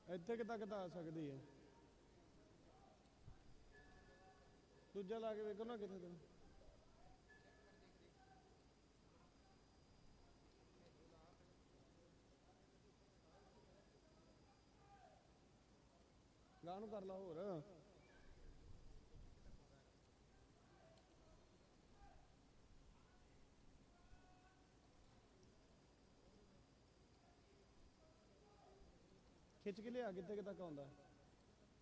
ਇੱਥੇ ਕਿ ਤੱਕ ਤਾਂ ਆ ਸਕਦੀ ਹੈ। ਦੂਜਾ ਲਾ ਕੇ ਵੇਖੋ ਨਾ ਕਿੱਥੇ ਤੱਕ। ਗਾਹ ਨੂੰ ਕਰ ਲਾ ਹੋਰ। ਖਿੱਚ ਕੇ ਲਿਆ ਕਿੱਥੇ ਕਿ ਤੱਕ ਆਉਂਦਾ।